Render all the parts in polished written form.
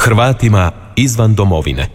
Hrvatima izvan domovine.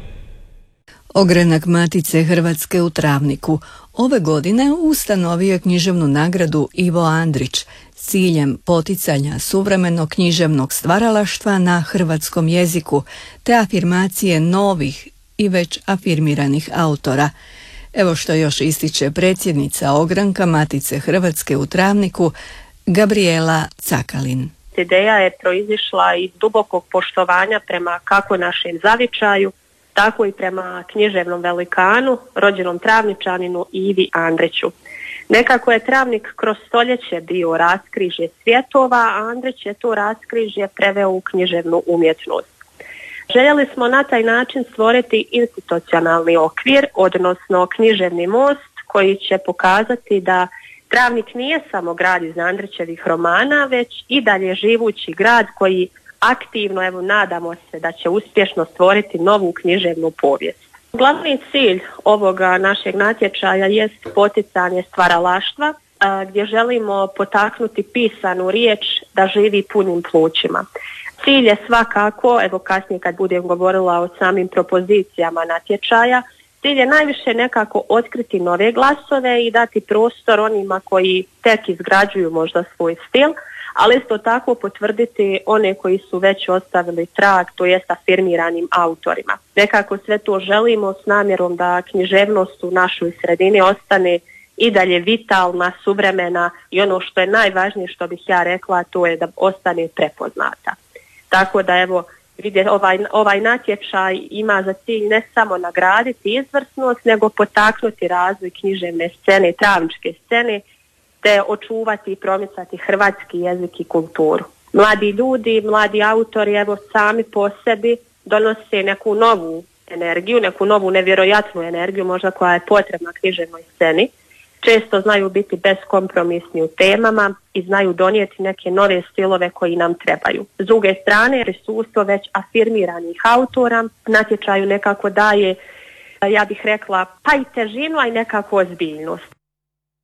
Ogranak Matice Hrvatske u Travniku ove godine ustanovio je književnu nagradu Ivo Andrić s ciljem poticanja suvremenog književnog stvaralaštva na hrvatskom jeziku te afirmacije novih i već afirmiranih autora. Evo što još ističe predsjednica ogranka Matice Hrvatske u Travniku Gabriela Cakalin. Ideja je proizišla iz dubokog poštovanja prema kako našem zavičaju, tako i prema književnom velikanu, rođenom Travničaninu Ivi Andriću. Nekako je Travnik kroz stoljeće bio raskrižje svjetova, a Andrić je to raskrižje preveo u književnu umjetnost. Željeli smo na taj način stvoriti institucionalni okvir, odnosno književni most koji će pokazati da Travnik nije samo grad iz Andrićevih romana, već i dalje živući grad koji aktivno, evo nadamo se da će uspješno stvoriti novu književnu povijest. Glavni cilj ovoga našeg natječaja jest poticanje stvaralaštva, gdje želimo potaknuti pisanu riječ da živi punim plućima. Cilj je svakako, evo kasnije kad budem govorila o samim propozicijama natječaja, cilj je najviše nekako otkriti nove glasove i dati prostor onima koji tek izgrađuju možda svoj stil, ali isto tako potvrditi one koji su već ostavili trag, to jest afirmiranim autorima. Nekako sve to želimo s namjerom da književnost u našoj sredini ostane i dalje vitalna, suvremena i ono što je najvažnije, što bih ja rekla, to je da ostane prepoznata. Tako da evo, ovaj natječaj ima za cilj ne samo nagraditi izvrsnost, nego potaknuti razvoj književne scene, travničke scene, te očuvati i promicati hrvatski jezik i kulturu. Mladi ljudi, mladi autori, evo sami po sebi donose neku novu energiju, neku novu nevjerojatnu energiju, možda koja je potrebna književnoj sceni. Često znaju biti beskompromisni u temama i znaju donijeti neke nove stilove koji nam trebaju. S druge strane, prisustvo već afirmiranih autora natječaju nekako daje, ja bih rekla, pa i težinu, a i nekako ozbiljnost.